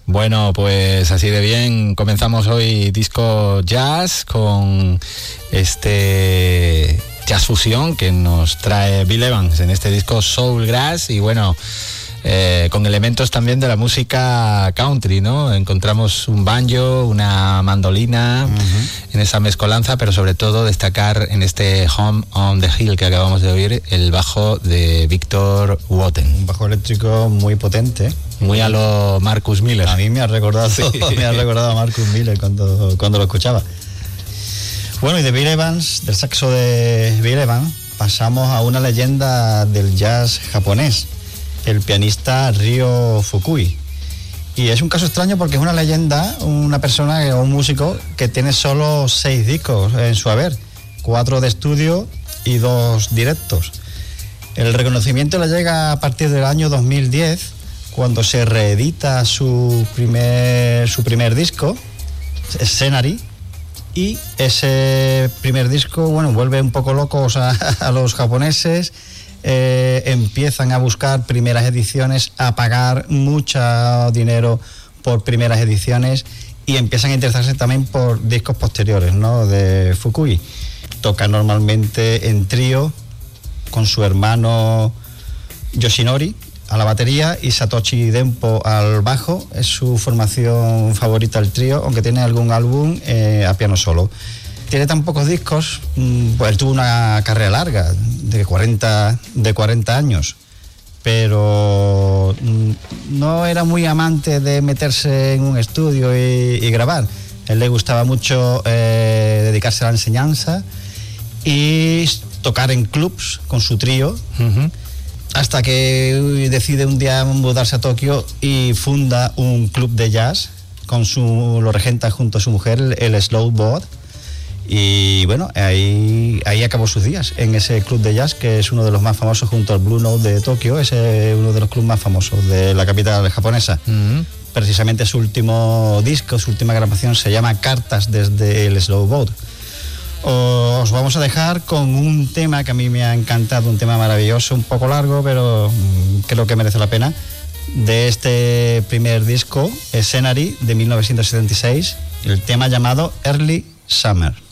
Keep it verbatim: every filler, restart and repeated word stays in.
Bueno, pues así de bien comenzamos hoy disco jazz con este jazz fusión que nos trae Bill Evans en este disco Soulgrass y bueno, eh, con elementos también de la música country, ¿no? Encontramos un banjo, una mandolina uh-huh. en esa mezcolanza, pero sobre todo destacar en este Home on the Hill que acabamos de oír el bajo de Victor Wooten. Un bajo eléctrico muy potente. Muy a lo Marcus Miller. A mí me ha recordado, sí. me ha recordado a Marcus Miller cuando, cuando lo escuchaba. Bueno, y de Bill Evans, del saxo de Bill Evans, pasamos a una leyenda del jazz japonés, el pianista Ryo Fukui. Y es un caso extraño porque es una leyenda, una persona, un músico que tiene solo seis discos en su haber, cuatro de estudio y dos directos. El reconocimiento le llega a partir del año dos mil diez, cuando se reedita su primer, su primer disco, Scenary, y ese primer disco, bueno, vuelve un poco locos a, a los japoneses, eh, empiezan a buscar primeras ediciones, a pagar mucho dinero por primeras ediciones y empiezan a interesarse también por discos posteriores, ¿no?, de Fukui. Toca normalmente en trío con su hermano Yoshinori a la batería y Satoshi Dempo al bajo. Es su formación favorita el trío, aunque tiene algún álbum eh, a piano solo. Tiene tan pocos discos, pues él tuvo una carrera larga, de cuarenta, de cuarenta años, pero no era muy amante de meterse en un estudio y, y grabar. A él le gustaba mucho eh, dedicarse a la enseñanza y tocar en clubs con su trío, uh-huh. hasta que decide un día mudarse a Tokio y funda un club de jazz, con su, lo regenta junto a su mujer, el, el Slow Boat. Y bueno, ahí, ahí acabó sus días, en ese club de jazz, que es uno de los más famosos junto al Blue Note de Tokio. Es uno de los clubes más famosos de la capital japonesa. Uh-huh. Precisamente su último disco, su última grabación se llama Cartas desde el Slow Boat. Os vamos a dejar con un tema que a mí me ha encantado, un tema maravilloso, un poco largo, pero creo que merece la pena, de este primer disco, Scenary, de mil novecientos setenta y seis, el tema llamado Early Summer.